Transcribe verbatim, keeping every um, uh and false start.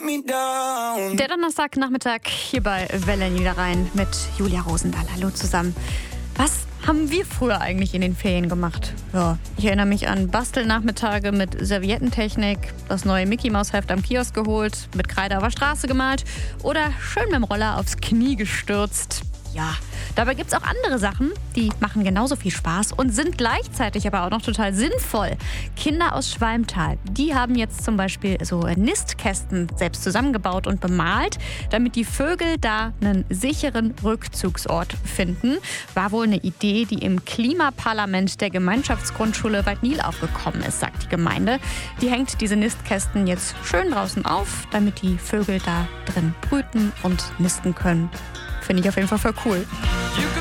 Der Donnerstagnachmittag hier bei Welle Niederrhein mit Julia Rosendahl. Hallo zusammen. Was haben wir früher eigentlich in den Ferien gemacht? Ja, ich erinnere mich an Bastelnachmittage mit Serviettentechnik, das neue Mickey-Maus-Heft am Kiosk geholt, mit Kreide auf der Straße gemalt oder schön mit dem Roller aufs Knie gestürzt. Ja, dabei gibt es auch andere Sachen, die machen genauso viel Spaß und sind gleichzeitig aber auch noch total sinnvoll. Kinder aus Schwalmtal, die haben jetzt zum Beispiel so Nistkästen selbst zusammengebaut und bemalt, damit die Vögel da einen sicheren Rückzugsort finden. War wohl eine Idee, die im Klimaparlament der Gemeinschaftsgrundschule Waldnil aufgekommen ist, sagt die Gemeinde. Die hängt diese Nistkästen jetzt schön draußen auf, damit die Vögel da drin brüten und nisten können. Finde ich auf jeden Fall voll cool.